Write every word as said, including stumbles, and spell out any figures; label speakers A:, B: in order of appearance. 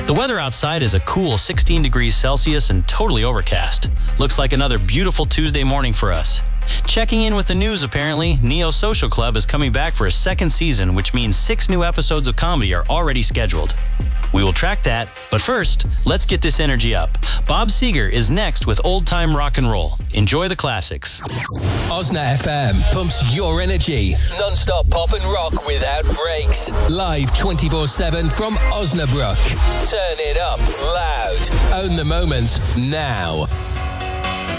A: The weather outside is a cool sixteen degrees Celsius and totally overcast. Looks like another beautiful Tuesday morning for us. Checking in with the news, apparently, Neo Social Club is coming back for a second season, which means six new episodes of comedy are already scheduled. We will track that, but first, let's get this energy up. Bob Seger is next with Old Time Rock and Roll. Enjoy the classics.
B: Osna F M pumps your energy. Non-stop pop and rock without breaks. Live twenty-four seven from Osnabrück. Turn it up loud. Own the moment now.